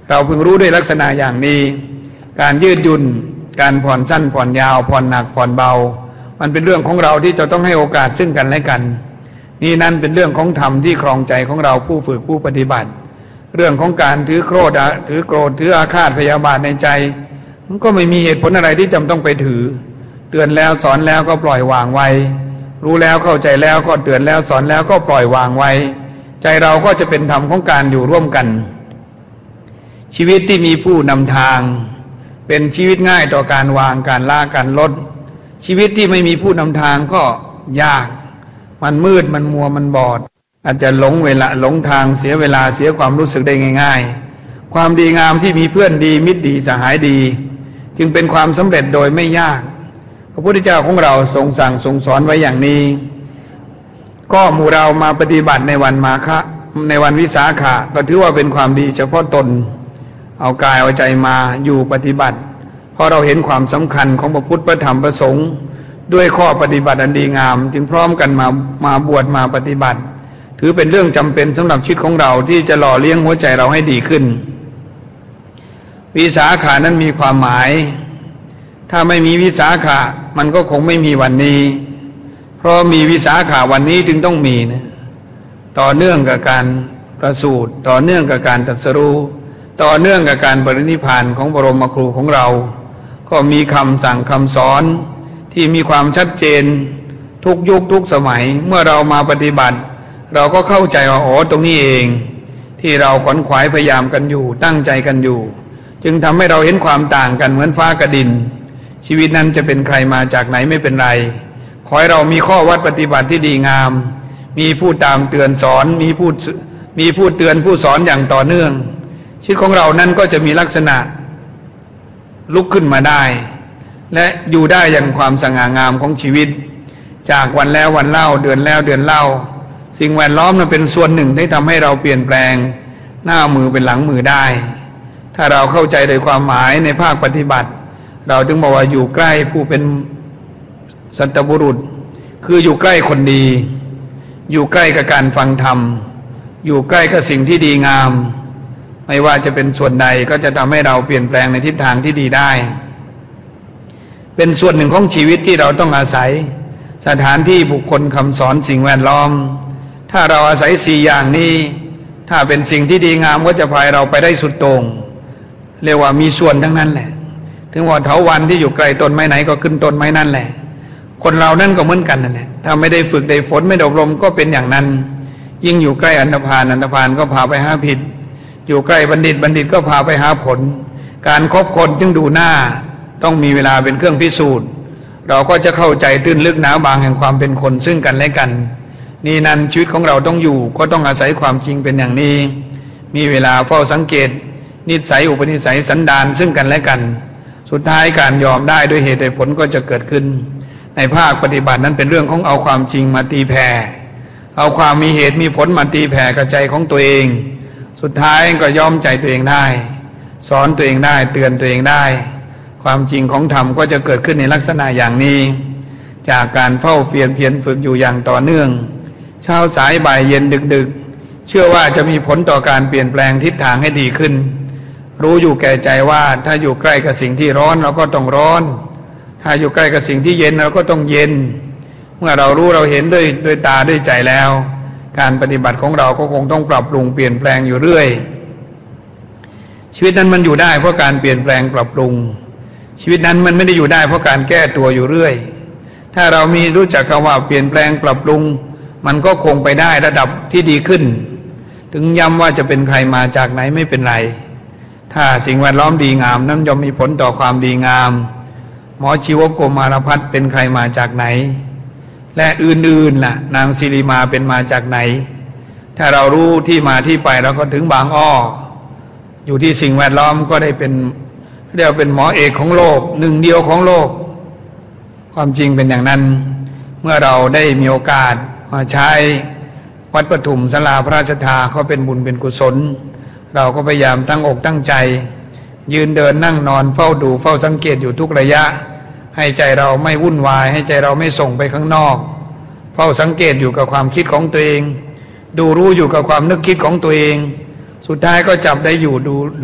เราเพิ่งรู้ด้วยลักษณะอย่างนี้การยืดหยุ่นการผ่อนสั้นผ่อนยาวผ่อนหนักผ่อนเบามันเป็นเรื่องของเราที่จะต้องให้โอกาสซึ่งกันและกันนี่นั่นเป็นเรื่องของธรรมที่ครองใจของเราผู้ฝึกผู้ปฏิบัติเรื่องของการถือโกรธถืออาฆาตพยาบาทในใจมันก็ไม่มีเหตุผลอะไรที่จำต้องไปถือเตือนแล้วสอนแล้วก็ปล่อยวางไว้รู้แล้วเข้าใจแล้วก็เตือนแล้วสอนแล้วก็ปล่อยวางไว้ใจเราก็จะเป็นธรรมของการอยู่ร่วมกันชีวิตที่มีผู้นำทางเป็นชีวิตง่ายต่อการวางการละการลดชีวิตที่ไม่มีผู้นำทางก็ยากมันมืดมันมัวมันบอดอาจจะหลงทางเสียเวลาเสียความรู้สึกได้ง่ายๆความดีงามที่มีเพื่อนดีมิตรดีสหายดีจึงเป็นความสำเร็จโดยไม่ยากพระพุทธเจ้าของเราทรงสั่งทรงสอนไว้อย่างนี้ก็หมู่เรามาปฏิบัติในวันมาฆะในวันวิสาขะก็ถือว่าเป็นความดีเฉพาะตนเอากายเอาใจมาอยู่ปฏิบัติเพราะเราเห็นความสำคัญของพระพุทธพระธรรมพระสงฆ์ด้วยข้อปฏิบัติอันดีงามจึงพร้อมกันมาบวชมาปฏิบัติถือเป็นเรื่องจำเป็นสำหรับชีวิตของเราที่จะหล่อเลี้ยงหัวใจเราให้ดีขึ้นวิสาขานั้นมีความหมายถ้าไม่มีวิสาขะมันก็คงไม่มีวันนี้เพราะมีวิสาขาวันนี้จึงต้องมีนะต่อเนื่องกับการประสูติต่อเนื่องกับการตรัสรู้ต่อเนื่องกับการปรินิพพานของบรมครูของเราก็มีคำสั่งคำสอนที่มีความชัดเจนทุกยุคทุกสมัยเมื่อเรามาปฏิบัติเราก็เข้าใจว่าอ๋อตรงนี้เองที่เราขวนขวายพยายามกันอยู่ตั้งใจกันอยู่จึงทำให้เราเห็นความต่างกันเหมือนฟ้ากับดินชีวิตนั้นจะเป็นใครมาจากไหนไม่เป็นไรขอให้เรามีข้อวัดปฏิบัติที่ดีงามมีผู้ตามเตือนสอนมีผู้เตือนผู้สอนอย่างต่อเนื่องชีวิตของเรานั้นก็จะมีลักษณะลุกขึ้นมาได้และอยู่ได้อย่างความสง่างามของชีวิตจากวันแล้ววันเล่าเดือนแล้วเดือนเล่าสิ่งแวดล้อมนั้นเป็นส่วนหนึ่งที่ทำให้เราเปลี่ยนแปลงหน้ามือเป็นหลังมือได้ถ้าเราเข้าใจโดยความหมายในภาคปฏิบัติเราจึงบอกว่าอยู่ใกล้ผู้เป็นสัตบุรุษคืออยู่ใกล้คนดีอยู่ใกล้กับการฟังธรรมอยู่ใกล้กับสิ่งที่ดีงามไม่ว่าจะเป็นส่วนใดก็จะทำให้เราเปลี่ยนแปลงในทิศทางที่ดีได้เป็นส่วนหนึ่งของชีวิตที่เราต้องอาศัยสถานที่บุคคลคำสอนสิ่งแวดล้อมถ้าเราอาศัย4อย่างนี้ถ้าเป็นสิ่งที่ดีงามก็จะพาเราไปได้สุดโต่งเรียกว่ามีส่วนทั้งนั้นแหละถึงว่าเถาวัลย์ที่อยู่ไกลต้นไม้ไหนก็ขึ้นต้นไม้นั่นแหละคนเรานั่นก็เหมือนกันนั่นแหละถ้าไม่ได้ฝึกได้ฝนไม่ได้อบรมก็เป็นอย่างนั้นยิ่งอยู่ใกล้อันธพาลก็พาไปหาผิดอยู่ใกล้บัณฑิตก็พาไปหาผลการคบคนจึงดูหน้าต้องมีเวลาเป็นเครื่องพิสูจน์เราก็จะเข้าใจตื้นลึกหนาบางแห่งความเป็นคนซึ่งกันและกันนี่นั้นชีวิตของเราต้องอยู่ก็ต้องอาศัยความจริงเป็นอย่างนี้มีเวลาเฝ้าสังเกตนิสัยอุปนิสัยสันดานซึ่งกันและกันสุดท้ายการยอมได้ด้วยเหตุด้วยผลก็จะเกิดขึ้นในภาคปฏิบัตินั้นเป็นเรื่องของเอาความจริงมาตีแผ่เอาความมีเหตุมีผลมาตีแผ่กับใจของตัวเองสุดท้ายก็ยอมใจตัวเองได้สอนตัวเองได้เตือนตัวเองได้ความจริงของธรรมก็จะเกิดขึ้นในลักษณะอย่างนี้จากการเฝ้าเพียรฝึกอยู่อย่างต่อเนื่องเช้าสายบ่ายเย็นดึกเชื่อว่าจะมีผลต่อการเปลี่ยนแปลงทิศทางให้ดีขึ้นรู้อยู่แก่ใจว่าถ้าอยู่ใกล้กับสิ่งที่ร้อนเราก็ต้องร้อนถ้าอยู่ใกล้กับสิ่งที่เย็นเราก็ต้องเย็นเมื่อเรารู้เราเห็นด้วยตาด้วยใจแล้วการปฏิบัติของเราก็คงต้องปรับปรุงเปลี่ยนแปลงอยู่เรื่อยชีวิตนั้นมันอยู่ได้เพราะการเปลี่ยนแปลงปรับปรุงชีวิตนั้นมันไม่ได้อยู่ได้เพราะการแก้ตัวอยู่เรื่อยถ้าเรามีรู้จักคำว่าเปลี่ยนแปลงปรับปรุงมันก็คงไปได้ระดับที่ดีขึ้นถึงย้ำว่าจะเป็นใครมาจากไหนไม่เป็นไรถ้าสิ่งแวดล้อมดีงามนั้นย่อมมีผลต่อความดีงามหมอชีวโกมารพัฒน์เป็นใครมาจากไหนและอื่นๆล่ะนางศิริมาเป็นมาจากไหนถ้าเรารู้ที่มาที่ไปเราก็ถึงบางอ้ออยู่ที่สิ่งแวดล้อมก็ได้เป็นเรียกเป็นหมอเอกของโลกหนึ่งเดียวของโลกความจริงเป็นอย่างนั้นเมื่อเราได้มีโอกาสมาใช้วัดปฐุมศาลาพระราชทานเขาเป็นบุญเป็นกุศลเราก็พยายามตั้งอกตั้งใจยืนเดินนั่งนอนเฝ้าดูเฝ้าสังเกตอยู่ทุกระยะให้ใจเราไม่วุ่นวายให้ใจเราไม่ส่งไปข้างนอกเฝ้าสังเกตอยู่กับความคิดของตัวเองดูรู้อยู่กับความนึกคิดของตัวเองสุดท้ายก็จับได้อยู่ดู